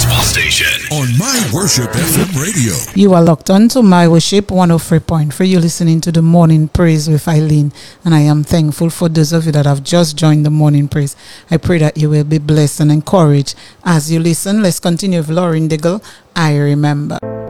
gospel station on My Worship FM radio. You are locked on to My Worship 103.3. You're listening to the Morning Praise with Eileen, and I am thankful for those of you that have just joined the Morning Praise. I pray that you will be blessed and encouraged as you listen. Let's continue with Lauren Diggle, I Remember.